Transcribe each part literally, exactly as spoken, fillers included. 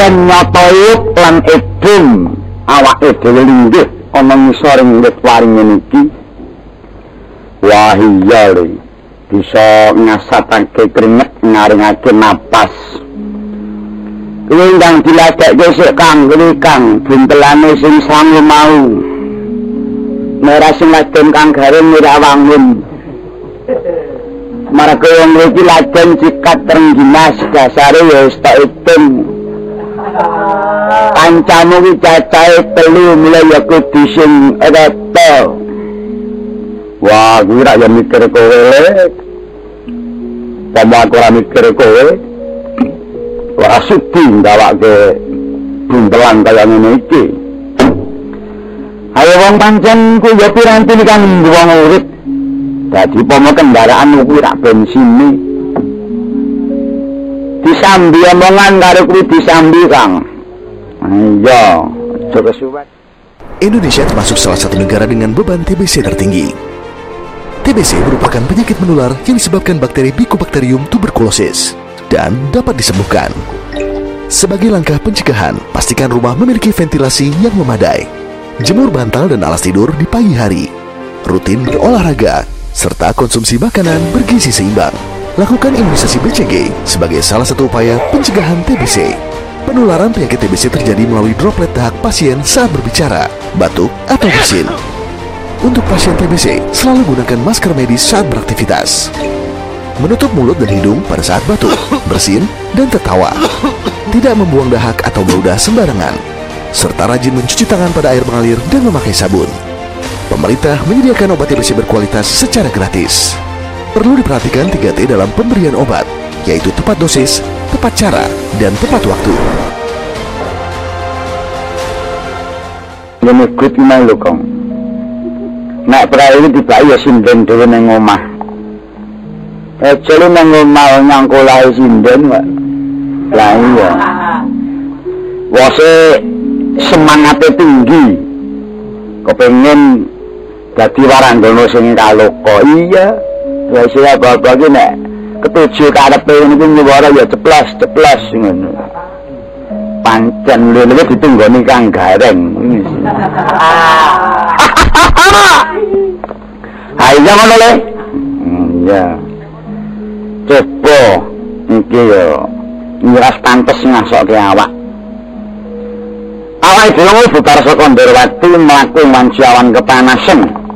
Nyatoyuk lan edun awake dhewe linggih ana ngisoring wit waringin iki. Wah iya lho, bisa ngasatake keringet ngaringake napas. Kuwi ndang diladekke sik Kang, kuwi Kang buntelane sing sangu mau. Merah sing laden Kang garing mirawangun. Marga wong iki laden cikat rengginas dasare ya wis tak hitung. Kancamu ki cacahe telu mulai ya kudu sing reto. Wah, kuwi ra ya mikir kowe. Kamu aku ora mikir kowe. Ora sudi ndawake buntelan kaya ngene iki. Ayo wong pancen ku ya piranti kan wong urip. Dadi pomo kendaraan kuwi rak bensine. Disambi omongan karo kuwi disambi Kang. Iya, aja kesuwen. Indonesia termasuk salah satu negara dengan beban T B C tertinggi. T B C merupakan penyakit menular yang disebabkan bakteri Mycobacterium tuberculosis dan dapat disembuhkan. Sebagai langkah pencegahan, pastikan rumah memiliki ventilasi yang memadai. Jemur bantal dan alas tidur di pagi hari. Rutin berolahraga, serta konsumsi makanan bergizi seimbang. Lakukan imunisasi B C G sebagai salah satu upaya pencegahan T B C. Penularan penyakit T B C terjadi melalui droplet dahak pasien saat berbicara, batuk, atau bersin. Untuk pasien T B C, selalu gunakan masker medis saat beraktivitas. Menutup mulut dan hidung pada saat batuk, bersin, dan tertawa. Tidak membuang dahak atau meludah sembarangan. Serta rajin mencuci tangan pada air mengalir dan memakai sabun. Pemerintah menyediakan obat T B C berkualitas secara gratis. Perlu diperhatikan tiga T dalam pemberian obat, yaitu tepat dosis, tepat cara, dan tepat waktu. Ini good mau lho Kang. Nek prayu dibayi ya sinden dhewe ning omah. Eh jare nang omah nyangkulahi sinden wae. Lah iya. Wose semangatnya tinggi. Kepengen dadi waranggana sing kaloko. Iya. Wis ya bapak iki nek ketujuh karepe niku nyuwara ya ceplas-ceplas ngono. Pancen lho ditunggoni Kang Gareng. Ayo ngono le. Iya. Coba iki yo ngiras pantes ngasokke awak. Awak dhewe bubar saka Ndorowati mlaku manciawan kepanasan.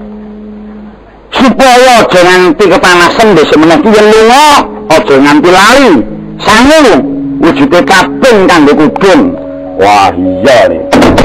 Supaya aja nganti kepanasan dhisik meneh ki yen lunga, aja nganti lali. Sangu wujude kaping kanggo kudung. Wah iya le.